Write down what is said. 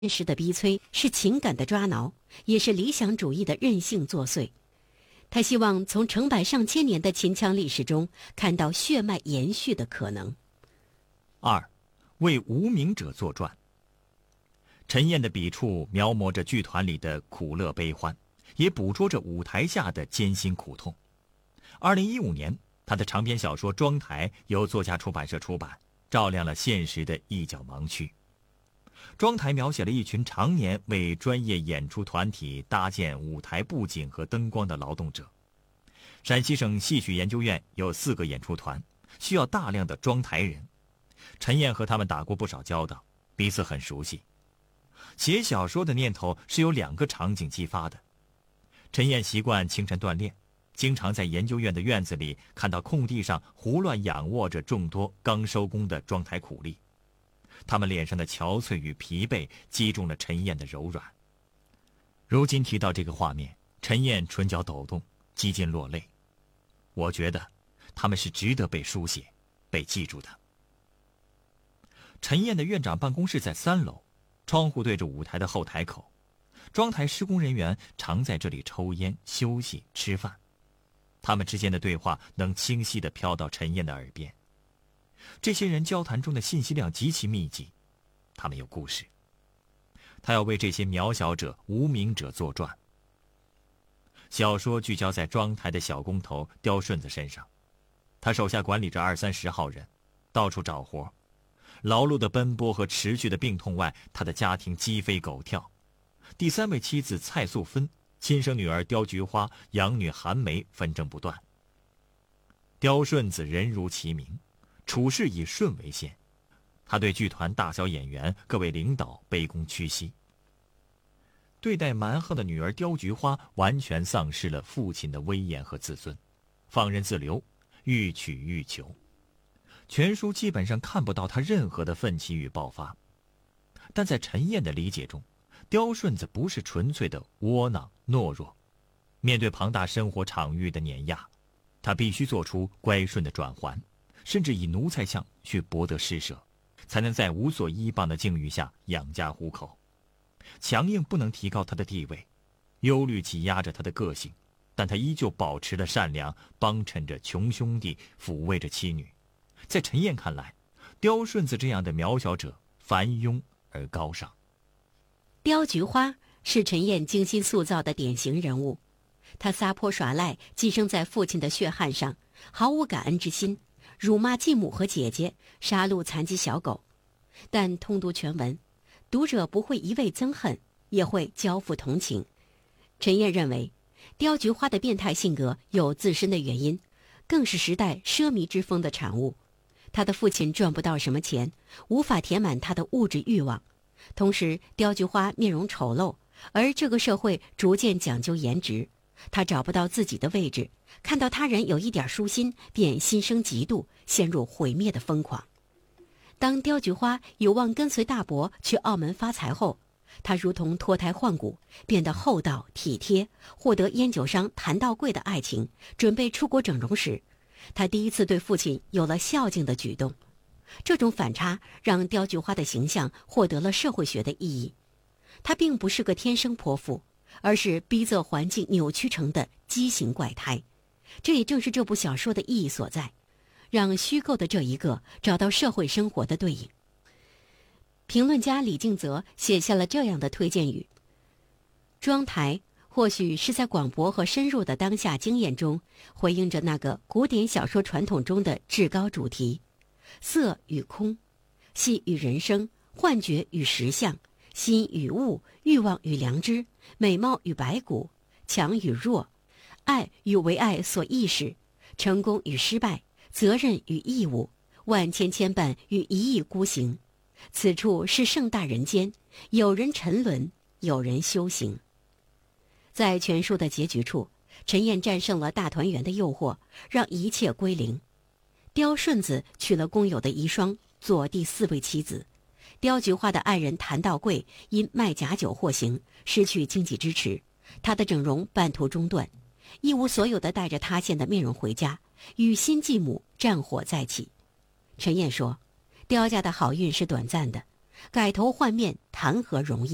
现实的逼催，是情感的抓挠，也是理想主义的任性作祟。他希望从成百上千年的秦腔历史中看到血脉延续的可能。 2. 为无名者作传。陈燕的笔触描摹着剧团里的苦乐悲欢，也捕捉着舞台下的艰辛苦痛。2015年，他的长篇小说《妆台》由作家出版社出版，照亮了现实的一角盲区。妆台描写了一群常年为专业演出团体搭建舞台布景和灯光的劳动者。陕西省戏曲研究院有4个演出团，需要大量的妆台人。陈燕和他们打过不少交道，彼此很熟悉。写小说的念头是由2个场景激发的。陈燕习惯清晨锻炼，经常在研究院的院子里看到空地上胡乱仰卧着众多刚收工的妆台苦力，他们脸上的憔悴与疲惫击中了陈燕的柔软。如今提到这个画面，陈燕唇角抖动，几近落泪。我觉得他们是值得被书写、被记住的。陈燕的院长办公室在3楼，窗户对着舞台的后台口，妆台施工人员常在这里抽烟、休息、吃饭。他们之间的对话能清晰地飘到陈燕的耳边。这些人交谈中的信息量极其密集，他们有故事。他要为这些渺小者、无名者作传。小说聚焦在妆台的小工头刁顺子身上，他手下管理着20-30号人，到处找活。劳碌的奔波和持续的病痛外，他的家庭鸡飞狗跳。第3位妻子蔡素芬、亲生女儿刁菊花、养女韩梅纷争不断。刁顺子人如其名，处事以顺为先，他对剧团大小演员、各位领导卑躬屈膝。对待蛮横的女儿刁菊花，完全丧失了父亲的威严和自尊，放任自流，欲取欲求。全书基本上看不到他任何的奋起与爆发，但在陈燕的理解中，刁顺子不是纯粹的窝囊懦弱，面对庞大生活场域的碾压，他必须做出乖顺的转换，甚至以奴才相去博得施舍，才能在无所依傍的境遇下养家糊口。强硬不能提高他的地位，忧虑挤压着他的个性，但他依旧保持了善良，帮衬着穷兄弟，抚慰着妻女。在陈燕看来，刁顺子这样的渺小者繁庸而高尚。 刁菊花是陈燕精心塑造的典型人物，他撒泼耍赖，寄生在父亲的血汗上，毫无感恩之心，辱骂继母和姐姐，杀戮残疾小狗。但通读全文，读者不会一味憎恨，也会交付同情。陈燕认为，刁菊花的变态性格有自身的原因，更是时代奢靡之风的产物。他的父亲赚不到什么钱，无法填满他的物质欲望。同时，刁菊花面容丑陋，而这个社会逐渐讲究颜值，他找不到自己的位置，看到他人有一点舒心，便心生嫉妒，陷入毁灭的疯狂。当刁菊花有望跟随大伯去澳门发财后，他如同脱胎换骨，变得厚道体贴，获得烟酒商谭道贵的爱情，准备出国整容时，他第一次对父亲有了孝敬的举动。这种反差让刁菊花的形象获得了社会学的意义。他并不是个天生泼妇，而是逼仄环境扭曲成的畸形怪胎。这也正是这部小说的意义所在，让虚构的这一个找到社会生活的对应。评论家李敬泽写下了这样的推荐语：妆台或许是在广博和深入的当下经验中，回应着那个古典小说传统中的至高主题：色与空，戏与人生，幻觉与实相，心与物，欲望与良知，美貌与白骨，强与弱，爱与为爱所意识，成功与失败，责任与义务，万千牵绊与一意孤行。此处是盛大人间，有人沉沦，有人修行。在全书的结局处，陈燕战胜了大团圆的诱惑，让一切归零。刁顺子娶了工友的遗孀做第4位妻子。刁菊花的爱人谭道贵因卖假酒获刑，失去经济支持，他的整容半途中断，一无所有地带着塌陷的面容回家，与新继母战火再起。陈燕说，刁家的好运是短暂的，改头换面谈何容易。